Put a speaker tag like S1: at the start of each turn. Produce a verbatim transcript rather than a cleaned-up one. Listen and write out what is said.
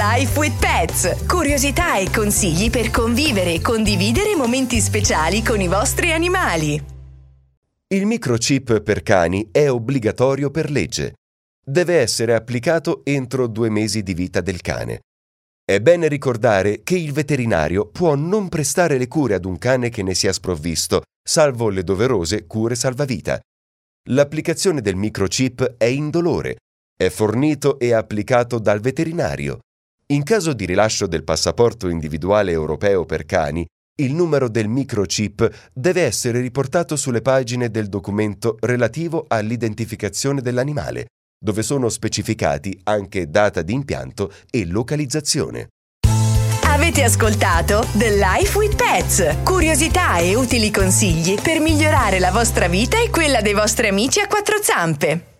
S1: Life with Pets. Curiosità e consigli per convivere e condividere momenti speciali con i vostri animali.
S2: Il microchip per cani è obbligatorio per legge. Deve essere applicato entro due mesi di vita del cane. È bene ricordare che il veterinario può non prestare le cure ad un cane che ne sia sprovvisto, salvo le doverose cure salvavita. L'applicazione del microchip è indolore, è fornito e applicato dal veterinario. In caso di rilascio del passaporto individuale europeo per cani, il numero del microchip deve essere riportato sulle pagine del documento relativo all'identificazione dell'animale, dove sono specificati anche data di impianto e localizzazione.
S1: Avete ascoltato The Life with Pets. Curiosità e utili consigli per migliorare la vostra vita e quella dei vostri amici a quattro zampe.